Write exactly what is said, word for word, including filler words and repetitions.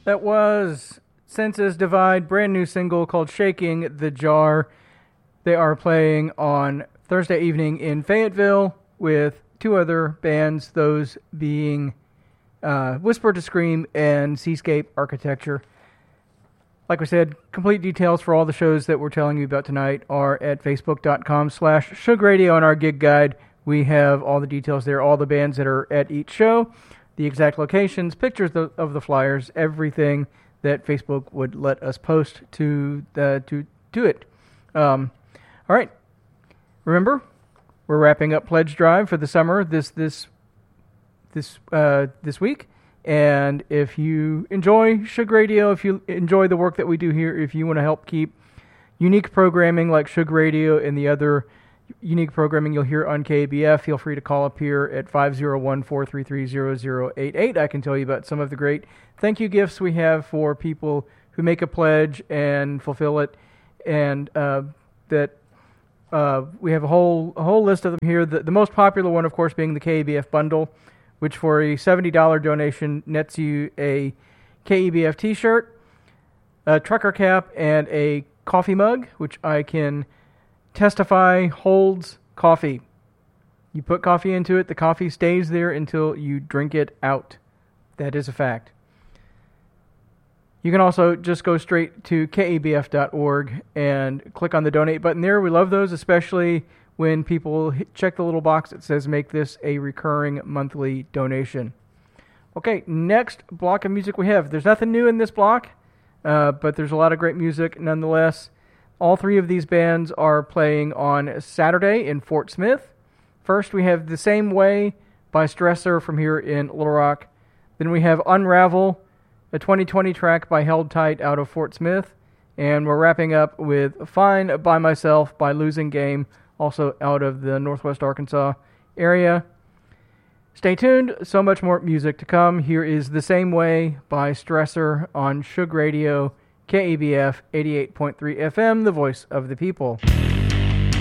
That was Senses Divide, brand new single called Shaking the Jar. They are playing on Thursday evening in Fayetteville with two other bands, those being uh, Whisper to Scream and Seascape Architecture. Like we said, complete details for all the shows that we're telling you about tonight are at facebook.com slash Shug Radio on our gig guide. We have all the details there, all the bands that are at each show, the exact locations, pictures of the flyers, everything that Facebook would let us post to uh, to to it. Um, all right. Remember, we're wrapping up Pledge Drive for the summer this this this uh, this week. And if you enjoy Shug Radio, if you enjoy the work that we do here, if you want to help keep unique programming like Shug Radio and the other unique programming you'll hear on K A B F, feel free to call up here at five oh one, four three three, zero zero eight eight. I can tell you about some of the great thank you gifts we have for people who make a pledge and fulfill it. And uh, that uh, we have a whole a whole list of them here. The, the most popular one, of course, being the K A B F bundle, which for a seventy dollars donation nets you a K E B F t-shirt, a trucker cap, and a coffee mug, which I can testify holds coffee. You put coffee into it, the coffee stays there until you drink it out. That is a fact. You can also just go straight to K A B F dot org and click on the donate button there. We love those, especially when people hit, check the little box that says make this a recurring monthly donation. Okay, next block of music we have. There's nothing new in this block, uh, but there's a lot of great music nonetheless. All three of these bands are playing on Saturday in Fort Smith. First, we have The Same Way by Stressor from here in Little Rock. Then we have Unravel, a twenty twenty track by Held Tight out of Fort Smith. And we're wrapping up with Fine by Myself by Losing Game, also out of the Northwest Arkansas area. Stay tuned, so much more music to come. Here is The Same Way by Stressor on Shug Radio, K A B F eighty-eight point three F M, the voice of the people.